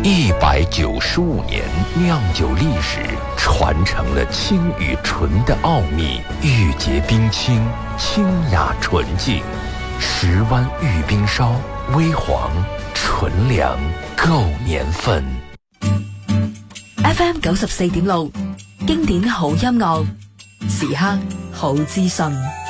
195年酿酒历史，传承了清与纯的奥秘，玉洁冰清，清雅纯净。10湾玉冰烧，微黄纯良，夠年份。 FM 94.6，經典好音樂，時刻好資訊。